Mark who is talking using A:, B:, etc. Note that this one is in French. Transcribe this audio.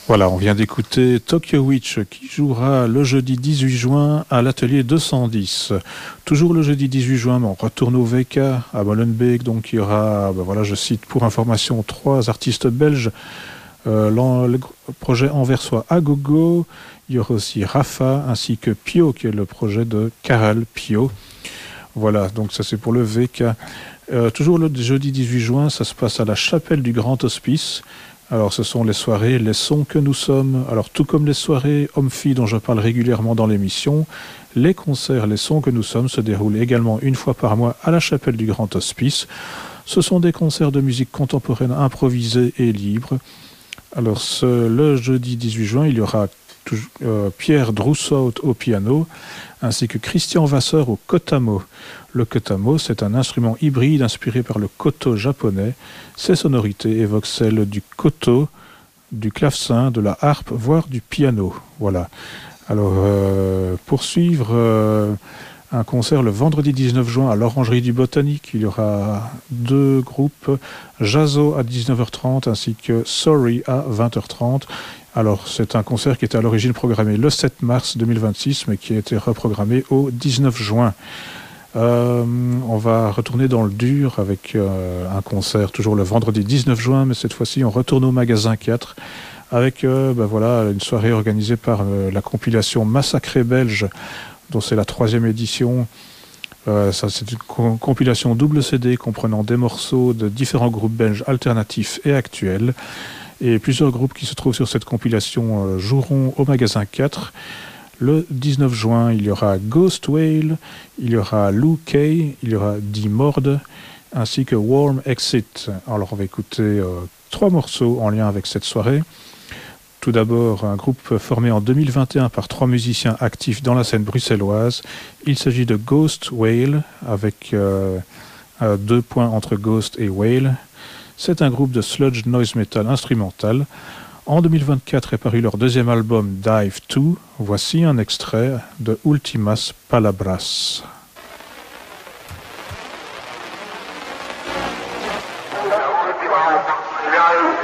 A: Voilà, on vient d'écouter Tokyo Witch qui jouera le jeudi 18 juin à l'atelier 210. Toujours le jeudi 18 juin, mais on retourne au VK à Molenbeek. Donc il y aura, voilà, je cite pour information, 3 artistes belges. Le projet anversois Agogo. Il y aura aussi Rafa ainsi que Pio qui est le projet de Karel Pio. Voilà, donc ça c'est pour le VK. Toujours le jeudi 18 juin, ça se passe à la chapelle du Grand Hospice. Alors ce sont les soirées Les Sons que nous sommes. Alors tout comme les soirées hommes-filles dont je parle régulièrement dans l'émission, les concerts Les Sons que nous sommes se déroulent également une fois par mois à la chapelle du Grand Hospice. Ce sont des concerts de musique contemporaine improvisés et libres. Alors le jeudi 18 juin, il y aura Pierre Droussaut au piano ainsi que Christian Vasseur au kotamo. Le kotamo, c'est un instrument hybride inspiré par le koto japonais. Ses sonorités évoquent celles du koto, du clavecin, de la harpe, voire du piano. Voilà. Alors, pour suivre un concert le vendredi 19 juin à l'Orangerie du Botanique, il y aura 2 groupes, Jazo à 19h30 ainsi que Sorry à 20h30. Alors, c'est un concert qui était à l'origine programmé le 7 mars 2026, mais qui a été reprogrammé au 19 juin. On va retourner dans le dur avec un concert toujours le vendredi 19 juin, mais cette fois-ci, on retourne au magasin 4 avec voilà, une soirée organisée par la compilation Massacré Belge, dont c'est la 3e édition. Ça, c'est une compilation double CD comprenant des morceaux de différents groupes belges alternatifs et actuels. Et plusieurs groupes qui se trouvent sur cette compilation joueront au magasin 4. Le 19 juin, il y aura Ghost Whale, il y aura Lou Kay, il y aura D-Mord, ainsi que Warm Exit. Alors on va écouter 3 morceaux en lien avec cette soirée. Tout d'abord, un groupe formé en 2021 par 3 musiciens actifs dans la scène bruxelloise. Il s'agit de Ghost Whale, avec 2 points entre Ghost et Whale. C'est un groupe de sludge noise metal instrumental. En 2024 est paru leur 2e album Dive 2. Voici un extrait de Ultimas Palabras.
B: Yeah.